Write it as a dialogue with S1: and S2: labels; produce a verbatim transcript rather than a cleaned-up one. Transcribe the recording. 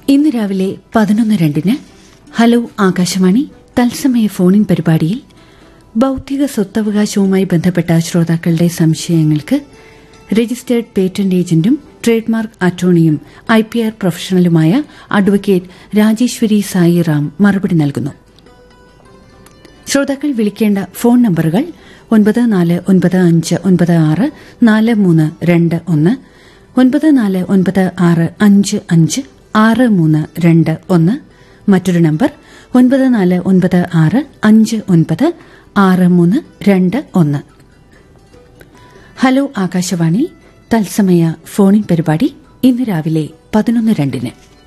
S1: ഇന്ന് രാവിലെ പതിനൊന്ന് രണ്ടിന് ഹലോ ആകാശവാണി തത്സമയ ഫോണിൻ പരിപാടിയിൽ ബൌദ്ധിക സ്വത്തവകാശവുമായി ബന്ധപ്പെട്ട ശ്രോതാക്കളുടെ സംശയങ്ങൾക്ക് registered patent ഏജന്റും trade mark അറ്റോർണിയും I P R പ്രൊഫഷണലുമായ advocate Rajeshwari Sai Ram മറുപടി നൽകുന്നു. ശ്രോതാക്കൾ വിളിക്കേണ്ട ഫോൺ നമ്പറുകൾ ഒൻപത് നാല് ഒൻപത് അഞ്ച് ഒൻപത് ആറ് നാല് മൂന്ന് രണ്ട് ഒന്ന്, ഒൻപത് നാല് ഒൻപത് ആറ് അഞ്ച് അഞ്ച് ആറ് മൂന്ന് രണ്ട് ഒന്ന്, മറ്റൊരു നമ്പർ ഒൻപത് നാല് ഒൻപത് ആറ് അഞ്ച് ഒൻപത് ആറ് മൂന്ന് രണ്ട് ഒന്ന്. ഹലോ ആകാശവാണി തത്സമയ ഫോണിൻ പരിപാടി ഇന്ന് രാവിലെ പതിനൊന്ന് രണ്ടിന്.